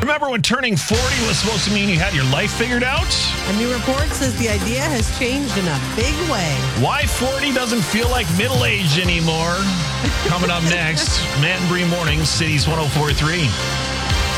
Remember when turning 40 was supposed to mean you had your life figured out? A new report says the idea has changed in a big way. Why 40 doesn't feel like middle age anymore? Coming up next, Matt and Bree Mornings, Cities 104.3.